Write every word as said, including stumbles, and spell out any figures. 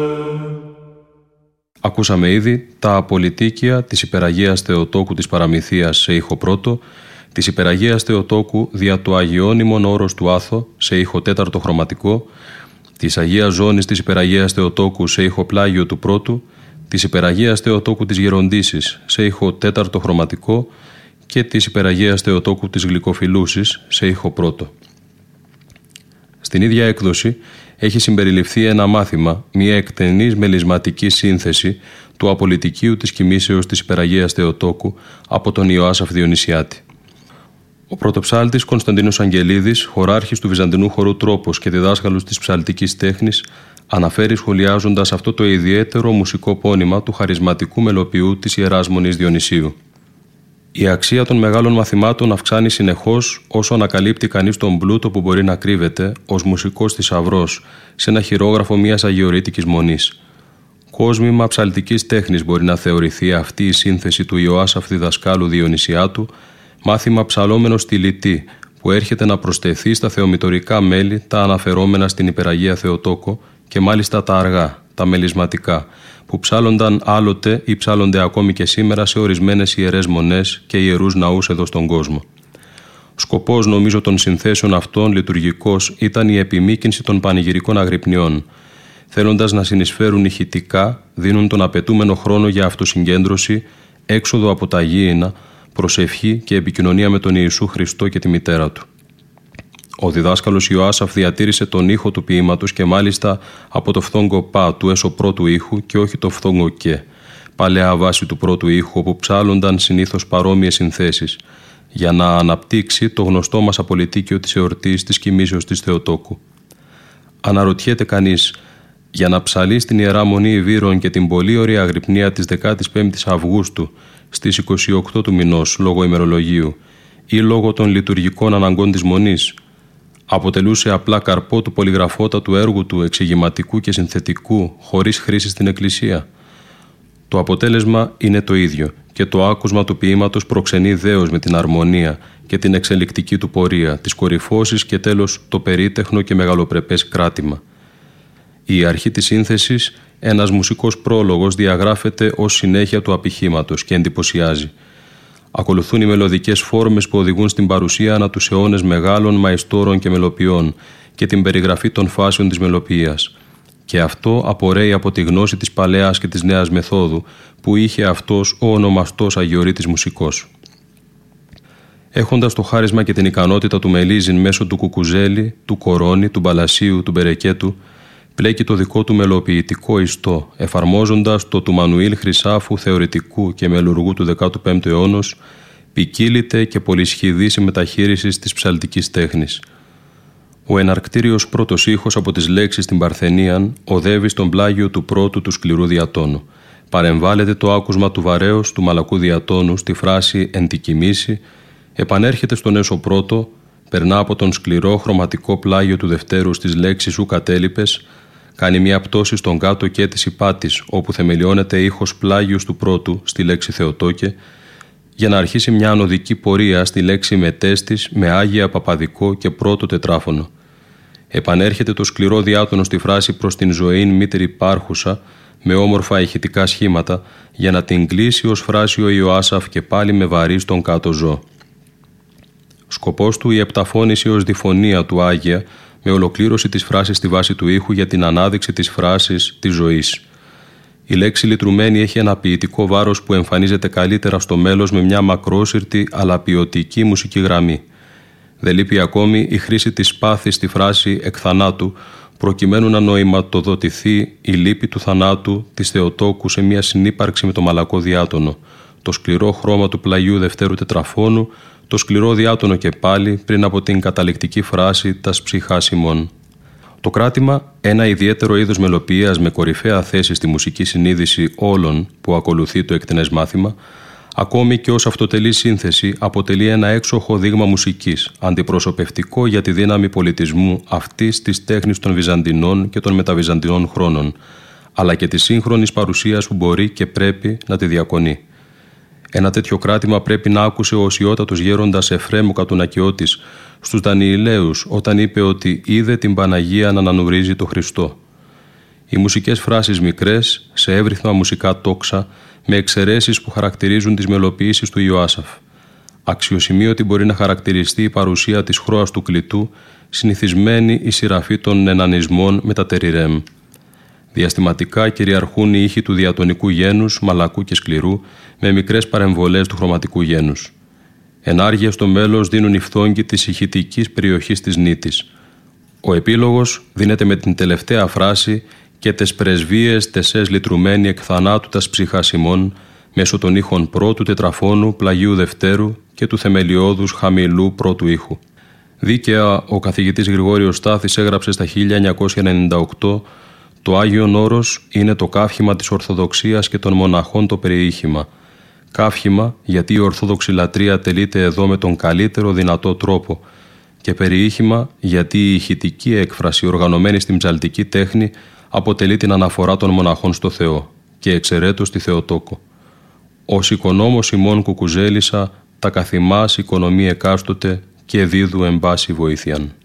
Ακούσαμε ήδη τα απολυτίκια της Υπεραγίας Θεοτόκου της Παραμυθίας σε ήχο πρώτο, της Υπεραγίας Θεοτόκου δια το Αγιώνυμον Όρος του Άθο σε ήχο τέταρτο χρωματικό, της Αγίας Ζώνης της Υπεραγίας Θεοτόκου σε ήχο πλάγιο του πρώτου, της Υπεραγίας Θεοτόκου της Γεροντήσης σε ήχο τέταρτο χρωματικό και της Υπεραγίας Θεοτόκου της Γλυκοφιλούσης σε ήχο πρώτο. Στην ίδια έκδοση έχει συμπεριληφθεί ένα μάθημα, μια εκτενής μελισματική σύνθεση του απολυτικίου της κοιμήσεως της Υπεραγίας Θεοτόκου από τον Ιωάσαφ Διονυσιάτη. Ο πρωτοψάλτης Κωνσταντίνος Αγγελίδης, χωράρχης του Βυζαντινού χορού Τρόπος και διδάσκαλος της ψαλτικής τέχνης, αναφέρει σχολιάζοντας αυτό το ιδιαίτερο μουσικό πόνημα του χαρισματικού μελοποιού της Ιεράς Μονής Διονυσίου. Η αξία των μεγάλων μαθημάτων αυξάνει συνεχώς όσο ανακαλύπτει κανείς τον πλούτο που μπορεί να κρύβεται ως μουσικός θησαυρός σε ένα χειρόγραφο μιας αγιορείτικης μονής. Κόσμημα ψαλτικής τέχνης μπορεί να θεωρηθεί αυτή η σύνθεση του Ιωάσαφ διδασκάλου Διονυσιάτου, μάθημα ψαλόμενο στη λιτή που έρχεται να προσθεθεί στα θεομητορικά μέλη τα αναφερόμενα στην Υπεραγία Θεοτόκο και μάλιστα τα αργά, τα μελισματικά, που ψάλλονταν άλλοτε ή ψάλλονται ακόμη και σήμερα σε ορισμένες ιερές μονές και ιερούς ναούς εδώ στον κόσμο. Σκοπός νομίζω των συνθέσεων αυτών λειτουργικός ήταν η επιμήκυνση των πανηγυρικών αγρυπνιών. Θέλοντας να συνεισφέρουν ηχητικά, δίνουν τον απαιτούμενο χρόνο για αυτοσυγκέντρωση, έξοδο από τα γήινα, προσευχή και επικοινωνία με τον Ιησού Χριστό και τη μητέρα του. Ο διδάσκαλος Ιωάσαφ διατήρησε τον ήχο του ποίηματος και μάλιστα από το φθόγκο πα του έσω πρώτου ήχου και όχι το φθόγκο και, παλαιά βάση του πρώτου ήχου όπου ψάλλονταν συνήθως παρόμοιες συνθέσεις, για να αναπτύξει το γνωστό μας απολυτίκιο της εορτής της κοιμήσεως της Θεοτόκου. Αναρωτιέται κανείς, για να ψαλεί στην Ιερά Μονή Ιβύρων και την πολύ ωραία αγρυπνία της δεκάτης πέμπτης Αυγούστου στις είκοσι οκτώ του μηνός λόγω ημερολογίου ή λόγω των λειτουργικών αναγκών της Μονής, αποτελούσε απλά καρπό του πολυγραφότατου έργου του εξηγηματικού και συνθετικού χωρίς χρήση στην Εκκλησία. Το αποτέλεσμα είναι το ίδιο και το άκουσμα του ποίηματος προξενεί δέος με την αρμονία και την εξελικτική του πορεία, τις κορυφώσεις και τέλος το περίτεχνο και μεγαλοπρεπές κράτημα. Η αρχή της σύνθεσης, ένας μουσικός πρόλογος, διαγράφεται ως συνέχεια του απηχήματος και εντυπωσιάζει. Ακολουθούν οι μελωδικές φόρμες που οδηγούν στην παρουσία ανά τους αιώνες μεγάλων μαϊστόρων και μελοποιών και την περιγραφή των φάσεων της μελοποιίας. Και αυτό απορρέει από τη γνώση της παλαιάς και της νέας μεθόδου που είχε αυτός ο ονομαστός αγιορείτης μουσικός. Έχοντας το χάρισμα και την ικανότητα του μελίζειν μέσω του κουκουζέλη, του κορώνη, του μπαλασίου, του μπερεκέτου, πλέκει το δικό του μελοποιητικό ιστό, εφαρμόζοντας το του Μανουήλ Χρυσάφου θεωρητικού και μελουργού του δεκάτου πέμπτου αιώνος, ποικίληται και πολυσχηδής η μεταχείριση της ψαλτικής τέχνης. Ο εναρκτήριος πρώτος ήχος από τις λέξεις στην Παρθενίαν οδεύει στον πλάγιο του πρώτου του σκληρού διατόνου. Παρεμβάλλεται το άκουσμα του βαρέως του μαλακού διατόνου στη φράση «εν τη κοιμήσει», επανέρχεται στον έσω πρώτο, περνά από τον σκληρό χρωματικό πλάγιο του δευτέρου στις λέξεις «ου κατέλειπες», κάνει μια πτώση στον κάτω και της υπάτης, όπου θεμελιώνεται ήχος πλάγιος του πρώτου στη λέξη Θεοτόκε, για να αρχίσει μια ανωδική πορεία στη λέξη μετέστης με άγια παπαδικό και πρώτο τετράφωνο. Επανέρχεται το σκληρό διάτονο στη φράση «προς την ζωήν μήτερη υπάρχουσα», με όμορφα ηχητικά σχήματα, για να την κλείσει ως φράση ο Ιωάσαφ και πάλι με βαρύ στον κάτω ζω. Σκοπός του η επταφώνηση ως διφωνία του Άγια, με ολοκλήρωση της φράσης στη βάση του ήχου για την ανάδειξη της φράσης της ζωής. Η λέξη λυτρουμένη έχει ένα ποιητικό βάρος που εμφανίζεται καλύτερα στο μέλος με μια μακρόσυρτη αλλά ποιοτική μουσική γραμμή. Δεν λείπει ακόμη η χρήση της πάθης στη φράση εκ θανάτου, προκειμένου να νοηματοδοτηθεί η λύπη του θανάτου της Θεοτόκου σε μια συνύπαρξη με το μαλακό διάτονο, το σκληρό χρώμα του πλαγιού δευτέρου τετραφώνου, το σκληρό διάτονο και πάλι πριν από την καταληκτική φράση «τας ψυχάς ημών». Το κράτημα, ένα ιδιαίτερο είδος μελοποιίας με κορυφαία θέση στη μουσική συνείδηση όλων που ακολουθεί το εκτενές μάθημα, ακόμη και ως αυτοτελή σύνθεση αποτελεί ένα έξοχο δείγμα μουσικής, αντιπροσωπευτικό για τη δύναμη πολιτισμού αυτής της τέχνης των Βυζαντινών και των μεταβυζαντινών χρόνων, αλλά και της σύγχρονης παρουσίας που μπορεί και πρέπει να τη διακονεί. Ένα τέτοιο κράτημα πρέπει να άκουσε ο οσιότατος γέροντας Εφραίμ Κατουνακιώτης στους Δανιηλαίους όταν είπε ότι είδε την Παναγία να ανανουρίζει το Χριστό. Οι μουσικές φράσεις μικρές, σε εύρυθμα μουσικά τόξα, με εξαιρέσεις που χαρακτηρίζουν τις μελοποιήσεις του Ιωάσαφ. Αξιοσημείωτη μπορεί να χαρακτηριστεί η παρουσία της χρώας του κλητού, συνηθισμένη η σειραφή των ενανισμών με τα τεριρέμ. Διαστηματικά κυριαρχούν οι ήχοι του διατονικού γένους, μαλακού και σκληρού, με μικρές παρεμβολές του χρωματικού γένους. Ενάργεια στο μέλος δίνουν οι φθόγγοι της ηχητικής περιοχής της νήτης. Ο επίλογος δίνεται με την τελευταία φράση και τες πρεσβείες τεσές λυτρουμένοι εκ θανάτου τας ψυχάς ημών, μέσω των ήχων πρώτου τετραφώνου, πλαγίου δευτέρου και του θεμελιώδους χαμηλού πρώτου ήχου. Δίκαια, ο καθηγητής Γρηγόριος Στάθης έγραψε στα χίλια εννιακόσια ενενήντα οκτώ «Το Άγιον Όρος είναι το καύχημα της Ορθοδοξίας και των μοναχών το περιείχημα. Καύχημα γιατί η Ορθόδοξη λατρεία τελείται εδώ με τον καλύτερο δυνατό τρόπο και περιείχημα γιατί η ηχητική έκφραση οργανωμένη στην ψαλτική τέχνη αποτελεί την αναφορά των μοναχών στο Θεό και εξαιρέτως στη Θεοτόκο. Ως οικονόμος ημών κουκουζέλισσα, τα καθημάς οικονομεί εκάστοτε και δίδου εμπάση βοήθειαν».